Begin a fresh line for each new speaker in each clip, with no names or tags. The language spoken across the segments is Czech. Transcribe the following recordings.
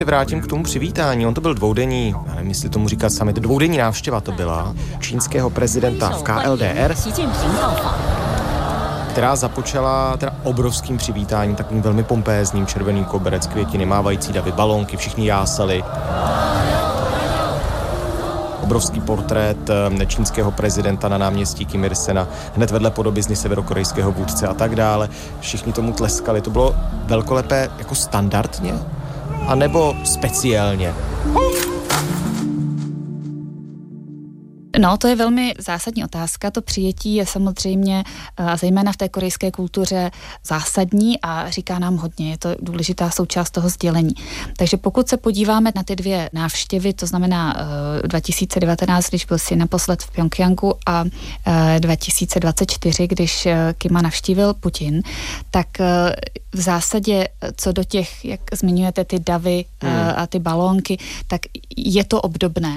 Vrátím k tomu přivítání. On to byl dvoudenní, já nevím, jestli tomu říkat summit, dvoudenní návštěva to byla čínského prezidenta v KLDR, která započala teda obrovským přivítáním, takovým velmi pompézním, červený koberec, květiny, mávající davy, balónky, všichni jásali. Obrovský portrét čínského prezidenta na náměstí Kim Il-sena, hned vedle podobizny severokorejského vůdce a tak dále. Všichni tomu tleskali. To bylo velkolepé jako standardně? A nebo speciálně?
No, to je velmi zásadní otázka. To přijetí je samozřejmě, a zejména v té korejské kultuře, zásadní a říká nám hodně. Je to důležitá součást toho sdělení. Takže pokud se podíváme na ty dvě návštěvy, to znamená 2019, když byl si naposled v Pjongjangu, a 2024, když Kima navštívil Putin, tak v zásadě co do těch, jak zmiňujete, ty davy a ty balónky, tak je to obdobné.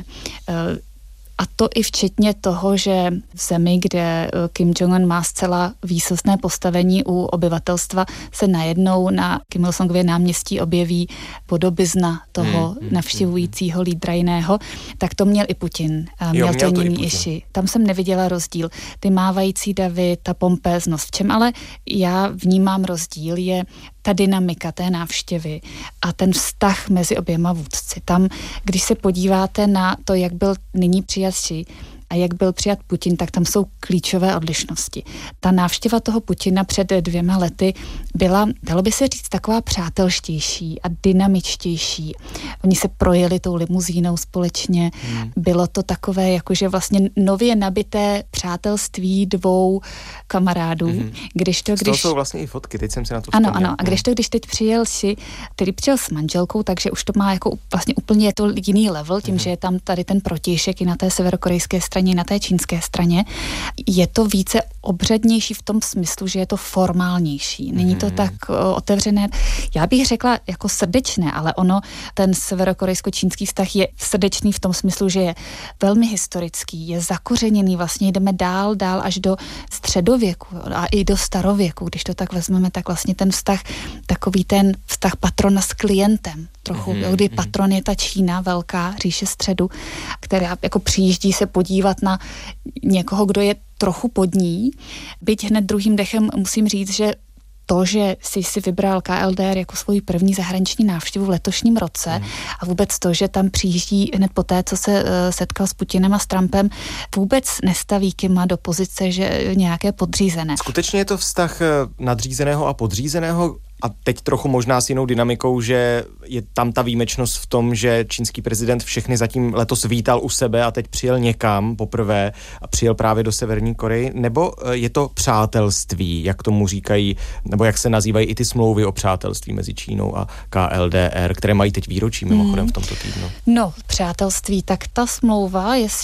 A to i včetně toho, že v zemi, kde Kim Jong-un má zcela výsostné postavení u obyvatelstva, se najednou na Kim Il-sungově náměstí objeví podobizna toho navštěvujícího lídra jiného, tak to měl i Putin. Měl to Nin Iši. Tam jsem neviděla rozdíl. Ty mávající davy, ta pompéznost. V čem ale já vnímám rozdíl je ta dynamika té návštěvy a ten vztah mezi oběma vůdci. Tam, když se podíváte na to, jak byl nyní přijat Xi a jak byl přijat Putin, tak tam jsou klíčové odlišnosti. Ta návštěva toho Putina před 2 lety byla, dalo by se říct, taková přátelštější a dynamičtější. Oni se projeli tou limuzínou společně. Bylo to takové, jakože vlastně nově nabité přátelství 2 kamarádů. Když
jsou vlastně i fotky, teď jsem si na to
vzpomněl. Ano. A když teď přijel Xi, který přijel s manželkou, takže už to má jako vlastně úplně je to jiný level, tím, že je tam tady ten protějšek i na té severokorejské straně, na té čínské straně. Je to více obřadnější v tom smyslu, že je to formálnější. Není to tak otevřené. Já bych řekla jako srdečné, ale ono, ten severokorejsko-čínský vztah je srdečný v tom smyslu, že je velmi historický, je zakořeněný, vlastně jdeme dál až do středověku a i do starověku. Když to tak vezmeme, tak vlastně ten vztah, takový ten vztah patrona s klientem, trochu, kdy patron je ta Čína, velká říše středu, která jako přijíždí se podívat na někoho, kdo je trochu pod ní. Byť hned druhým dechem musím říct, že to, že si vybral KLDR jako svoji první zahraniční návštěvu v letošním roce a vůbec to, že tam přijíždí hned poté, co se setkal s Putinem a s Trumpem, vůbec nestaví Kima do pozice, že nějaké podřízené.
Skutečně je to vztah nadřízeného a podřízeného? A teď trochu možná s jinou dynamikou, že je tam ta výjimečnost v tom, že čínský prezident všechny zatím letos vítal u sebe a teď přijel někam poprvé a přijel právě do Severní Koreji, nebo je to přátelství, jak tomu říkají, nebo jak se nazývají i ty smlouvy o přátelství mezi Čínou a KLDR, které mají teď výročí mimochodem v tomto týdnu?
No, přátelství, tak ta smlouva je z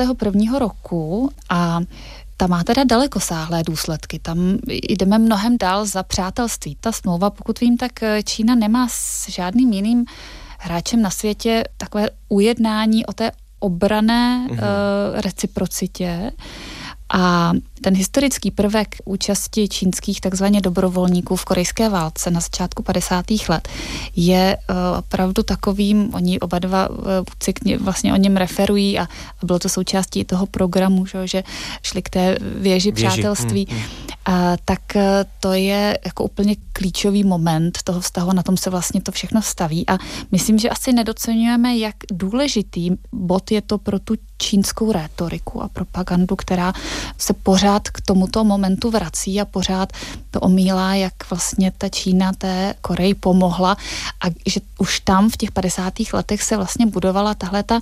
61. roku a ta má teda dalekosáhlé důsledky. Tam jdeme mnohem dál za přátelství. Ta smlouva, pokud vím, tak Čína nemá s žádným jiným hráčem na světě takové ujednání o té obranné reciprocitě. A ten historický prvek účasti čínských takzvaně dobrovolníků v korejské válce na začátku 50. let je opravdu takovým, oni oba dva vůdci vlastně o něm referují a bylo to součástí toho programu, že šli k té věži přátelství. Tak to je jako úplně klíčový moment toho vztahu, na tom se vlastně to všechno staví a myslím, že asi nedoceňujeme, jak důležitý bod je to pro tu čínskou rétoriku a propagandu, která se pořád k tomuto momentu vrací a pořád to omílá, jak vlastně ta Čína té Koreji pomohla a že už tam v těch 50. letech se vlastně budovala tahleta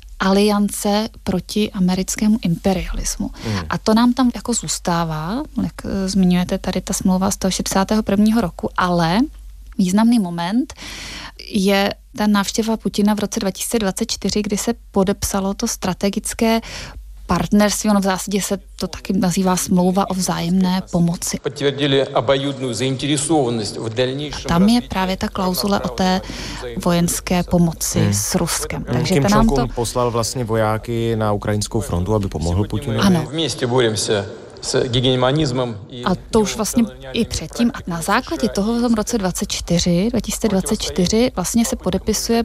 aliance proti americkému imperialismu. A to nám tam jako zůstává, jak zmiňujete tady ta smlouva z toho 61. roku, ale významný moment je ta návštěva Putina v roce 2024, kdy se podepsalo to strategické partnerství, ono v zásadě se to taky nazývá smlouva o vzájemné pomoci. A tam je právě ta klauzule o té vojenské pomoci s Ruskem.
Takže Kim Jong-un poslal vlastně vojáky na ukrajinskou frontu, aby pomohl Putinu.
Ano. A to už vlastně i předtím a na základě toho v tom roce 2024 vlastně se podepisuje